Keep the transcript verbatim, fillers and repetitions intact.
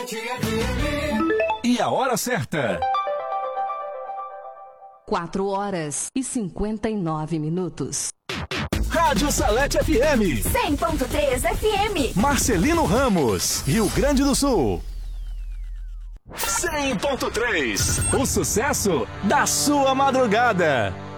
E a hora certa. quatro horas e cinquenta e nove minutos. Rádio Salete F M. cem ponto três F M. Marcelino Ramos, Rio Grande do Sul. cem ponto três. O sucesso da sua madrugada.